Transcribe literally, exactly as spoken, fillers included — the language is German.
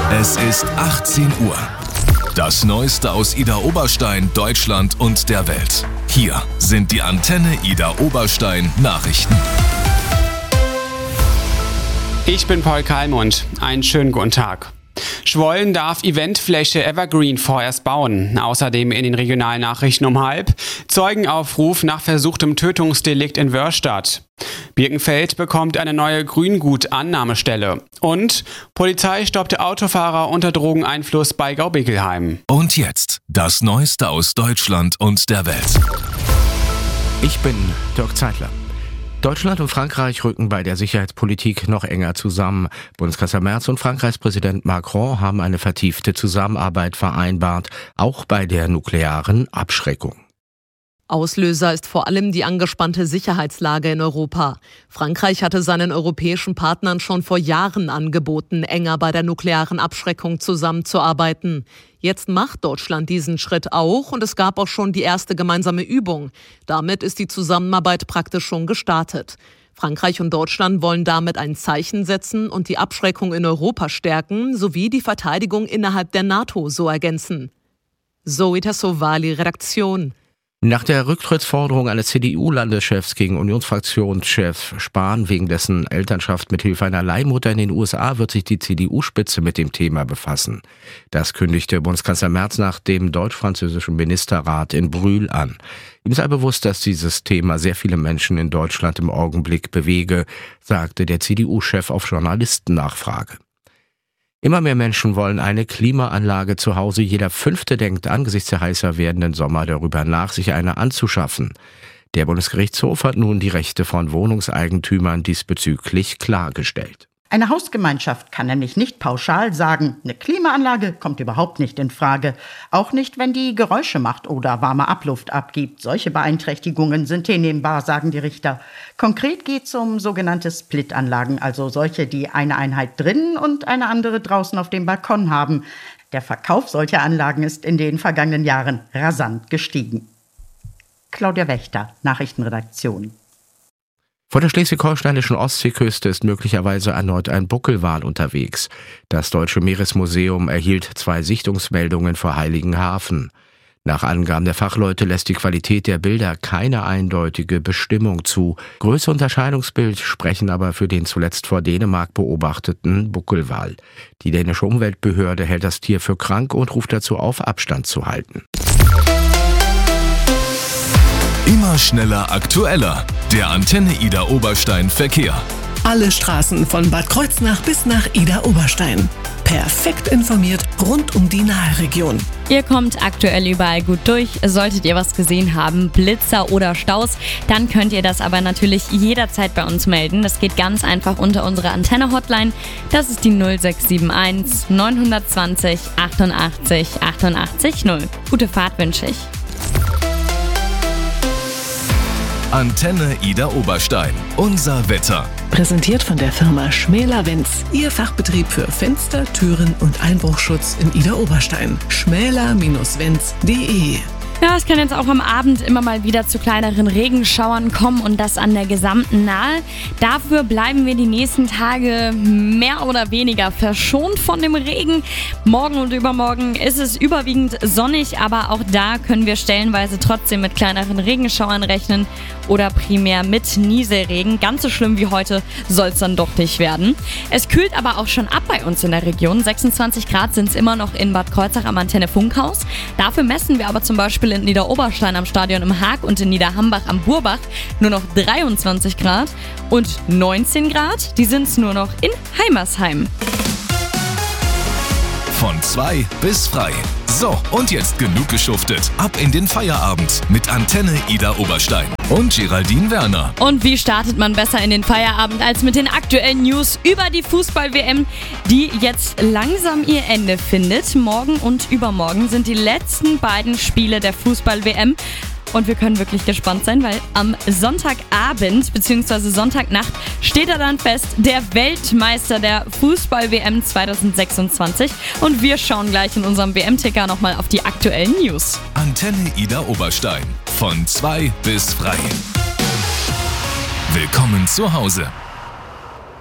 Es ist achtzehn Uhr. Das Neueste aus Idar Oberstein, Deutschland und der Welt. Hier sind die Antenne Idar Oberstein Nachrichten. Ich bin Paul Kalmund. Einen schönen guten Tag. Schwollen darf Eventfläche Evergreen vorerst bauen. Außerdem in den Regionalnachrichten um halb. Zeugenaufruf nach versuchtem Tötungsdelikt in Wörstadt. Birkenfeld bekommt eine neue Grüngut-Annahmestelle. Und Polizei stoppte Autofahrer unter Drogeneinfluss bei Gaubickelheim. Und jetzt das Neueste aus Deutschland und der Welt. Ich bin Dirk Zeitler. Deutschland und Frankreich rücken bei der Sicherheitspolitik noch enger zusammen. Bundeskanzler Merz und Frankreichs Präsident Macron haben eine vertiefte Zusammenarbeit vereinbart, auch bei der nuklearen Abschreckung. Auslöser ist vor allem die angespannte Sicherheitslage in Europa. Frankreich hatte seinen europäischen Partnern schon vor Jahren angeboten, enger bei der nuklearen Abschreckung zusammenzuarbeiten. Jetzt macht Deutschland diesen Schritt auch und es gab auch schon die erste gemeinsame Übung. Damit ist die Zusammenarbeit praktisch schon gestartet. Frankreich und Deutschland wollen damit ein Zeichen setzen und die Abschreckung in Europa stärken, sowie die Verteidigung innerhalb der NATO so ergänzen. Zoe Tassovali, Redaktion. Nach der Rücktrittsforderung eines C D U-Landeschefs gegen Unionsfraktionschef Spahn wegen dessen Elternschaft mit Hilfe einer Leihmutter in den U S A wird sich die C D U-Spitze mit dem Thema befassen. Das kündigte Bundeskanzler Merz nach dem deutsch-französischen Ministerrat in Brühl an. Ihm sei bewusst, dass dieses Thema sehr viele Menschen in Deutschland im Augenblick bewege, sagte der C D U-Chef auf Journalistennachfrage. Immer mehr Menschen wollen eine Klimaanlage zu Hause. Jeder Fünfte denkt angesichts der heißer werdenden Sommer darüber nach, sich eine anzuschaffen. Der Bundesgerichtshof hat nun die Rechte von Wohnungseigentümern diesbezüglich klargestellt. Eine Hausgemeinschaft kann nämlich nicht pauschal sagen, eine Klimaanlage kommt überhaupt nicht in Frage. Auch nicht, wenn die Geräusche macht oder warme Abluft abgibt. Solche Beeinträchtigungen sind hinnehmbar, sagen die Richter. Konkret geht es um sogenannte Split-Anlagen, also solche, die eine Einheit drinnen und eine andere draußen auf dem Balkon haben. Der Verkauf solcher Anlagen ist in den vergangenen Jahren rasant gestiegen. Claudia Wächter, Nachrichtenredaktion. Vor der schleswig-holsteinischen Ostseeküste ist möglicherweise erneut ein Buckelwal unterwegs. Das Deutsche Meeresmuseum erhielt zwei Sichtungsmeldungen vor Heiligenhafen. Nach Angaben der Fachleute lässt die Qualität der Bilder keine eindeutige Bestimmung zu. Größe und Erscheinungsbild sprechen aber für den zuletzt vor Dänemark beobachteten Buckelwal. Die dänische Umweltbehörde hält das Tier für krank und ruft dazu auf, Abstand zu halten. Immer schneller, aktueller. Der Antenne Idar Oberstein Verkehr. Alle Straßen von Bad Kreuznach bis nach Idar Oberstein. Perfekt informiert rund um die Nahe-Region. Ihr kommt aktuell überall gut durch. Solltet ihr was gesehen haben, Blitzer oder Staus, dann könnt ihr das aber natürlich jederzeit bei uns melden. Das geht ganz einfach unter unserer Antenne-Hotline. Das ist die null sechs sieben eins neun zwei null achtundachtzig achtundachtzig null. Gute Fahrt wünsche ich. Antenne Idar Oberstein. Unser Wetter. Präsentiert von der Firma Schmäler-Wenz. Ihr Fachbetrieb für Fenster, Türen und Einbruchschutz in Idar Oberstein. schmäler Bindestrich wenz punkt de. Ja, es kann jetzt auch am Abend immer mal wieder zu kleineren Regenschauern kommen und das an der gesamten Nahe. Dafür bleiben wir die nächsten Tage mehr oder weniger verschont von dem Regen. Morgen und übermorgen ist es überwiegend sonnig, aber auch da können wir stellenweise trotzdem mit kleineren Regenschauern rechnen oder primär mit Nieselregen. Ganz so schlimm wie heute soll es dann doch nicht werden. Es kühlt aber auch schon ab bei uns in der Region. sechsundzwanzig Grad sind es immer noch in Bad Kreuznach am Antenne Funkhaus. Dafür messen wir aber zum Beispiel in Idar Oberstein am Stadion im Haag und in Niederhambach am Burbach nur noch dreiundzwanzig Grad und neunzehn Grad, die sind es nur noch in Heimersheim. Von zwei bis frei. So, und jetzt genug geschuftet. Ab in den Feierabend mit Antenne Idar Oberstein und Geraldine Werner. Und wie startet man besser in den Feierabend als mit den aktuellen News über die Fußball-W M, die jetzt langsam ihr Ende findet. Morgen und übermorgen sind die letzten beiden Spiele der Fußball-W M. Und wir können wirklich gespannt sein, weil am Sonntagabend bzw. Sonntagnacht steht er dann fest, der Weltmeister der Fußball-W M zwanzig sechsundzwanzig. Und wir schauen gleich in unserem W M-Ticker nochmal auf die aktuellen News. Antenne Idar Oberstein. Von zwei bis frei. Willkommen zu Hause.